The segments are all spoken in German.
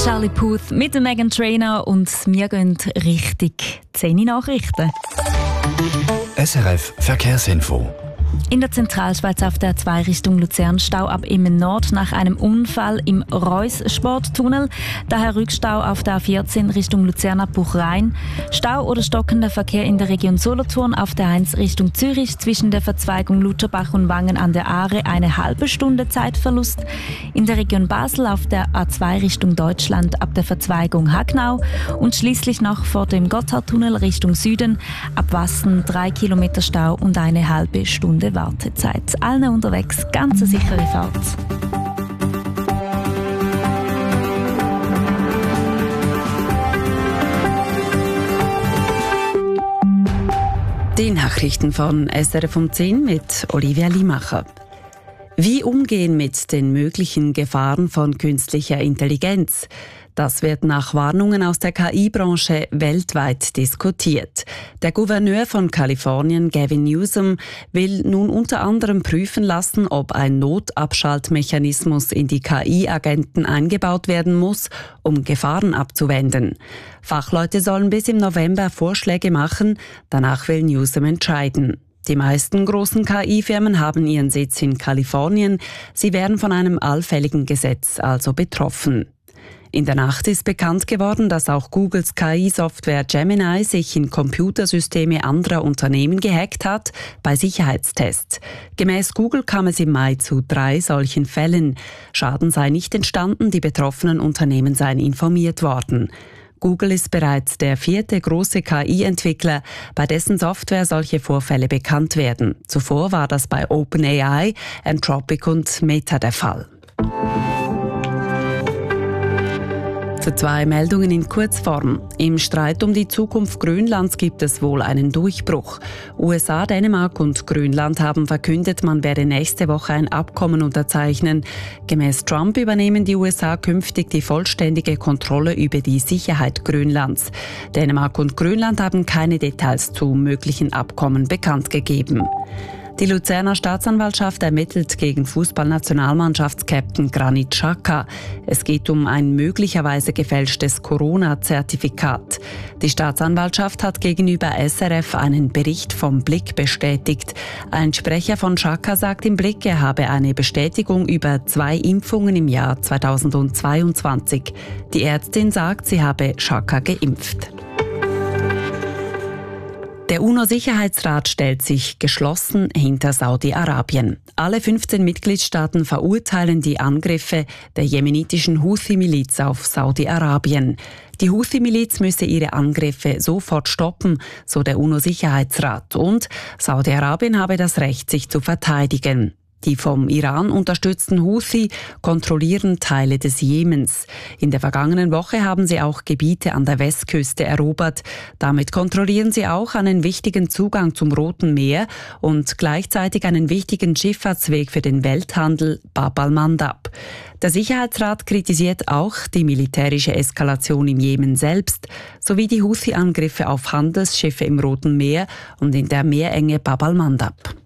Charlie Puth mit Meghan Trainor und wir gehen richtig 10 Nachrichten. SRF Verkehrsinfo. In der Zentralschweiz auf der 2 Richtung Luzern Stau ab Immen Nord nach einem Unfall im Reuss-Sporttunnel. Daher Rückstau auf der A14 Richtung Luzern ab Buchrein. Stau oder stockender Verkehr in der Region Solothurn auf der 1 Richtung Zürich zwischen der Verzweigung Lutherbach und Wangen an der Aare eine halbe Stunde Zeitverlust. In der Region Basel auf der A2 Richtung Deutschland ab der Verzweigung Hagnau und schließlich noch vor dem Gotthardtunnel Richtung Süden ab Wassen 3 Kilometer Stau und eine halbe Stunde Wartezeit. Allen unterwegs ganz eine sichere Fahrt. Die Nachrichten von SRF um 10 mit Olivia Limacher. Wie umgehen mit den möglichen Gefahren von künstlicher Intelligenz? Das wird nach Warnungen aus der KI-Branche weltweit diskutiert. Der Gouverneur von Kalifornien, Gavin Newsom, will nun unter anderem prüfen lassen, ob ein Notabschaltmechanismus in die KI-Agenten eingebaut werden muss, um Gefahren abzuwenden. Fachleute sollen bis im November Vorschläge machen, danach will Newsom entscheiden. Die meisten großen KI-Firmen haben ihren Sitz in Kalifornien. Sie wären von einem allfälligen Gesetz also betroffen. In der Nacht ist bekannt geworden, dass auch Googles KI-Software Gemini sich in Computersysteme anderer Unternehmen gehackt hat bei Sicherheitstests. Gemäß Google kam es im Mai zu 3 solchen Fällen. Schaden sei nicht entstanden, die betroffenen Unternehmen seien informiert worden. Google ist bereits der 4. große KI-Entwickler, bei dessen Software solche Vorfälle bekannt werden. Zuvor war das bei OpenAI, Anthropic und Meta der Fall. Zu 2 Meldungen in Kurzform. Im Streit um die Zukunft Grönlands gibt es wohl einen Durchbruch. USA, Dänemark und Grönland haben verkündet, man werde nächste Woche ein Abkommen unterzeichnen. Gemäß Trump übernehmen die USA künftig die vollständige Kontrolle über die Sicherheit Grönlands. Dänemark und Grönland haben keine Details zu möglichen Abkommen bekannt gegeben. Die Luzerner Staatsanwaltschaft ermittelt gegen Fußballnationalmannschaftskapitän Granit Xhaka. Es geht um ein möglicherweise gefälschtes Corona-Zertifikat. Die Staatsanwaltschaft hat gegenüber SRF einen Bericht vom Blick bestätigt. Ein Sprecher von Xhaka sagt im Blick, er habe eine Bestätigung über 2 Impfungen im Jahr 2022. Die Ärztin sagt, sie habe Xhaka geimpft. Der UNO-Sicherheitsrat stellt sich geschlossen hinter Saudi-Arabien. Alle 15 Mitgliedstaaten verurteilen die Angriffe der jemenitischen Houthi-Miliz auf Saudi-Arabien. Die Houthi-Miliz müsse ihre Angriffe sofort stoppen, so der UNO-Sicherheitsrat. Und Saudi-Arabien habe das Recht, sich zu verteidigen. Die vom Iran unterstützten Houthi kontrollieren Teile des Jemens. In der vergangenen Woche haben sie auch Gebiete an der Westküste erobert. Damit kontrollieren sie auch einen wichtigen Zugang zum Roten Meer und gleichzeitig einen wichtigen Schifffahrtsweg für den Welthandel, Bab al-Mandab. Der Sicherheitsrat kritisiert auch die militärische Eskalation im Jemen selbst sowie die Houthi-Angriffe auf Handelsschiffe im Roten Meer und in der Meerenge Bab al-Mandab.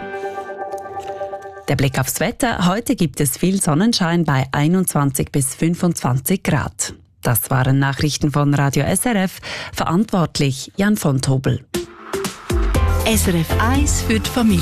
Der Blick aufs Wetter. Heute gibt es viel Sonnenschein bei 21 bis 25 Grad. Das waren Nachrichten von Radio SRF. Verantwortlich Jan von Tobel. SRF 1 für die Familie.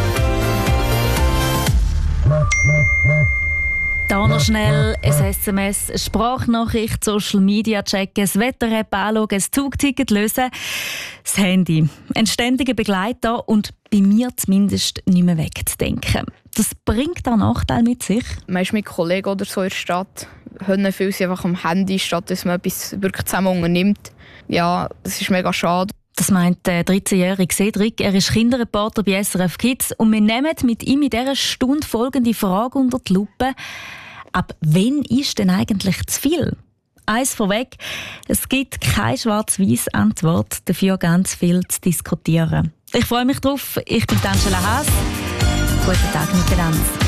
Da noch schnell ein SMS, eine Sprachnachricht, Social Media checken, das Wetter-App anschauen, ein Zugticket lösen, das Handy. Ein ständiger Begleiter und bei mir zumindest nicht mehr wegzudenken. Das bringt auch Nachteile mit sich. Man ist mit Kollegen oder so in der Stadt, hören viele einfach am Handy, statt dass man etwas wirklich zusammen unternimmt. Ja, das ist mega schade. Das meint der 13-jährige Cedric. Er ist Kinderreporter bei SRF Kids und wir nehmen mit ihm in dieser Stunde folgende Frage unter die Lupe. Ab wann ist denn eigentlich zu viel? Eins vorweg, es gibt keine schwarz-weiss Antwort, dafür ganz viel zu diskutieren. Ich freue mich drauf. Ich bin Angela Haas. Guten Tag miteinander.